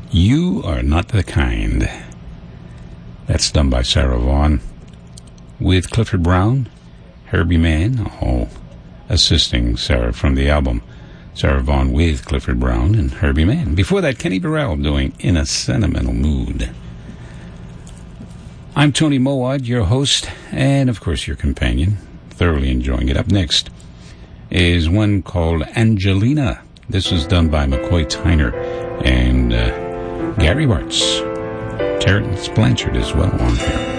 You Are Not the Kind. That's done by Sarah Vaughan with Clifford Brown, Herbie Mann, all assisting Sarah from the album. Sarah Vaughan with Clifford Brown and Herbie Mann. Before that, Kenny Burrell doing In a Sentimental Mood. I'm Tony Mowat, your host, and of course your companion. Thoroughly enjoying it. Up next is one called Angelina. This was done by McCoy Tyner and Gary Bartz. Terrence Blanchard as well on here.